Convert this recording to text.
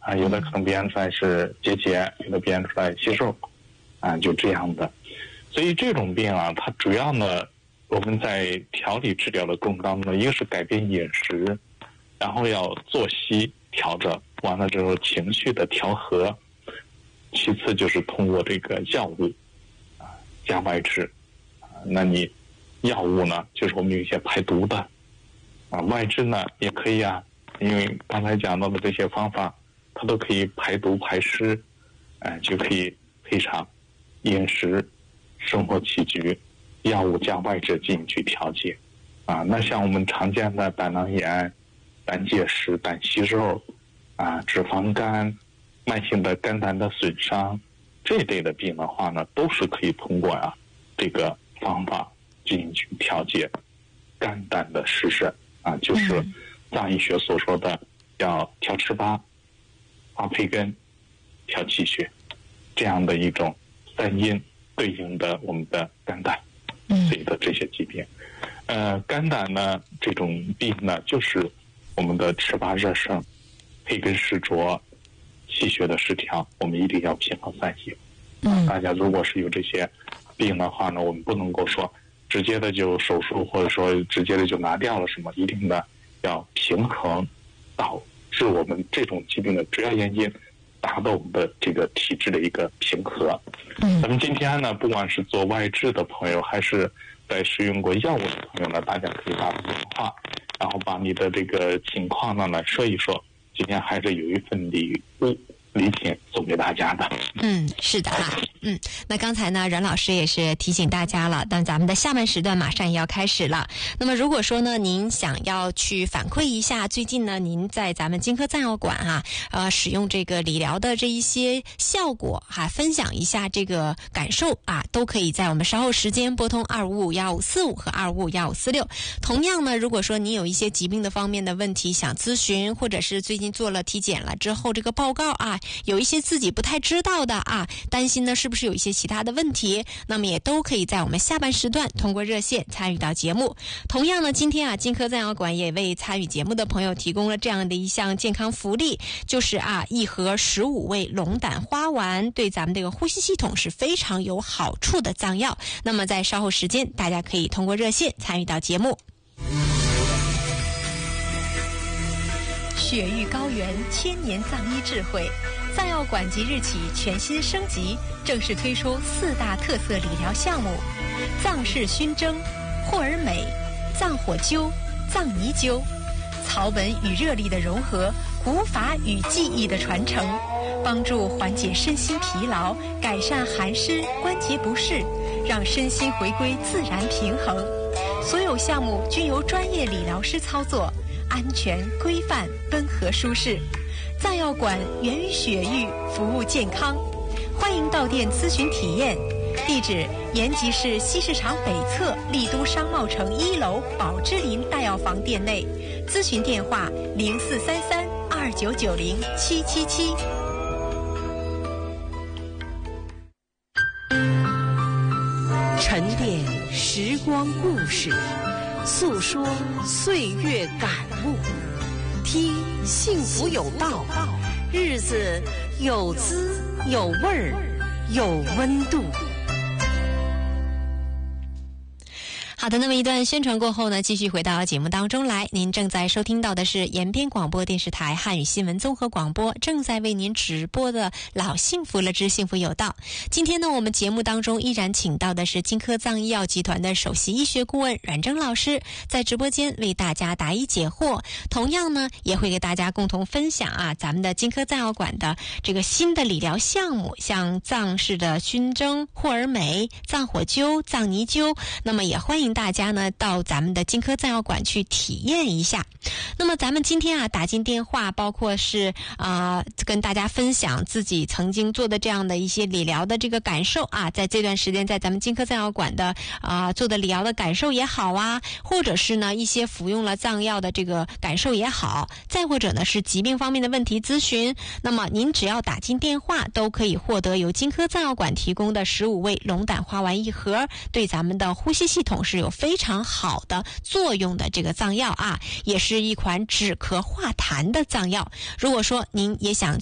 有的可能表现出来是结节，有的表现出来息肉就这样的。所以这种病它主要呢，我们在调理治疗的过程当中，一个是改变饮食，然后要作息调整，完了之后情绪的调和，其次就是通过这个药物加外治那你药物呢，就是我们有一些排毒的外治呢也可以因为刚才讲到的这些方法，它都可以排毒排湿，就可以配上饮食、生活起居、药物加外治进行去调节那像我们常见的胆囊炎、胆结石、胆息肉脂肪肝、慢性的肝胆的损伤这一类的病的话呢，都是可以通过这个方法进行去调节肝胆的湿肾就是藏医学所说的要调赤巴、发培根、调气血，这样的一种三阴对应的我们的肝胆所以的这些疾病。肝胆呢这种病呢，就是我们的赤巴热盛、培根湿浊、气血的失调，我们一定要平衡三阴大家如果是有这些病的话呢，我们不能够说直接的就手术，或者说直接的就拿掉了什么，一定的要平衡导致我们这种疾病的主要原因，达到我们的这个体质的一个平和。咱们今天呢，不管是做外治的朋友，还是在使用过药物的朋友呢，大家可以打电话，然后把你的这个情况呢来说一说。今天还是有一份礼品送给大家的。 是的那刚才呢，阮老师也是提醒大家了，但咱们的下半时段马上也要开始了。那么如果说呢，您想要去反馈一下最近呢，您在咱们金科藏药馆使用这个理疗的这一些效果分享一下这个感受都可以在我们稍后时间拨通2551545和2551546。同样呢，如果说您有一些疾病的方面的问题想咨询，或者是最近做了体检了之后这个报告有一些自己不太知道的担心呢是不是有一些其他的问题，那么也都可以在我们下半时段通过热线参与到节目。同样呢，今天金科藏药馆也为参与节目的朋友提供了这样的一项健康福利，就是一盒15味龙胆花丸，对咱们这个呼吸系统是非常有好处的藏药。那么在稍后时间，大家可以通过热线参与到节目。雪域高原千年藏医智慧，藏药馆即日起全新升级，正式推出4大特色理疗项目：藏式熏蒸、霍尔美、藏火灸、藏泥灸，草本与热力的融合，古法与技艺的传承，帮助缓解身心疲劳，改善寒湿关节不适，让身心回归自然平衡。所有项目均由专业理疗师操作，安全规范温和舒适。藏药馆源于雪域，服务健康，欢迎到店咨询体验。地址：延吉市西市场北侧丽都商贸城1楼宝芝林大药房店内。咨询电话：043329907777。 沉淀时光故事，诉说岁月感悟，听幸福有道，日子有滋有味儿，有温度。 好的，那么一段宣传过后呢，继续回到节目当中来。您正在收听到的是延边广播电视台汉语新闻综合广播正在为您直播的老幸福了之幸福有道。今天呢，我们节目当中依然请到的是金科藏医药集团的首席医学顾问阮征老师，在直播间为大家答疑解惑。同样呢，也会给大家共同分享咱们的金科藏药馆的这个新的理疗项目，像藏式的熏蒸、霍尔美、藏火灸、藏泥灸。那么也欢迎大家呢到咱们的金科藏药馆去体验一下。那么咱们今天打进电话，包括是跟大家分享自己曾经做的这样的一些理疗的这个感受在这段时间在咱们金科藏药馆的做的理疗的感受也好或者是呢一些服用了藏药的这个感受也好，再或者呢是疾病方面的问题咨询，那么您只要打进电话都可以获得由金科藏药馆提供的15味龙胆花丸1盒，对咱们的呼吸系统是有非常好的作用的这个藏药也是一款止咳化痰的藏药。如果说您也想